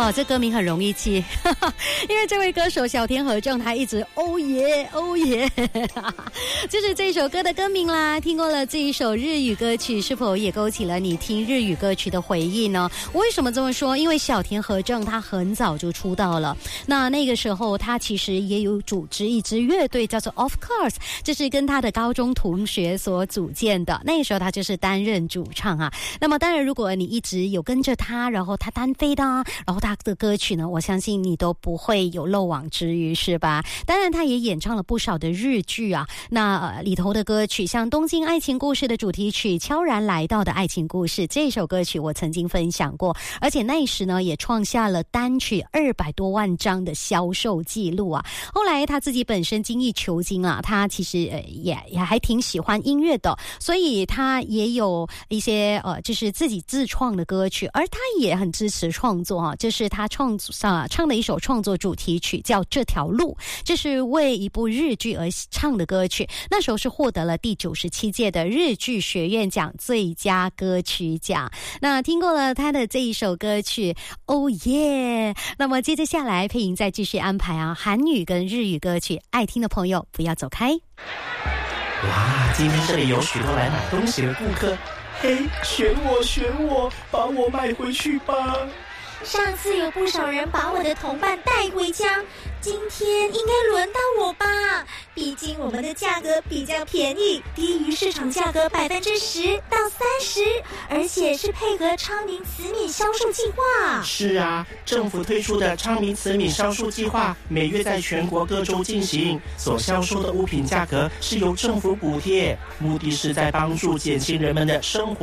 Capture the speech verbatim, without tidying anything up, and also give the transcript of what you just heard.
哇，这歌名很容易记，因为这位歌手小田和正他一直哦耶哦耶，就是这首歌的歌名啦。听过了这一首日语歌曲，是否也勾起了你听日语歌曲的回忆呢？为什么这么说？因为小田和正他很早就出道了，那那个时候他其实也有组织一支乐队叫做 Of Course， 这是跟他的高中同学所组建的，那个时候他就是担任主唱啊。那么当然如果你一直有跟着他，然后他单飞的啊，然后他的歌曲呢，我相信你都不会有漏网之鱼，是吧？当然他也演唱了不少的日剧啊，那、呃、里头的歌曲像《东京爱情故事》的主题曲《悄然来到的爱情故事》，这首歌曲我曾经分享过，而且那时呢也创下了单曲二百多万张的销售记录啊。后来他自己本身精益求精啊，他其实、呃、也也还挺喜欢音乐的，所以他也有一些呃就是自己自创的歌曲，而他也很支持创作啊，这是他创啊唱的一首创作主题曲叫《这条路》，这是为一部日剧而唱的歌曲，那时候是获得了第九十七届的日剧学院奖最佳歌曲奖。那听过了他的这一首歌曲哦耶，那么接着下来配音再继续安排啊韩语跟日语歌曲，爱听的朋友不要走开。 哇，今天这里有许多来买东西的顾客，嘿，选我选我，把我买回去吧。 上次有不少人把我的同伴带回家，今天应该轮到我吧？毕竟我们的价格比较便宜，低于市场价格百分之十到三十，而且是配合昌明慈悯销售计划。 是啊，政府推出的昌明慈悯销售计划，每月在全国各州进行，所销售的物品价格是由政府补贴，目的是在帮助减轻人们的生活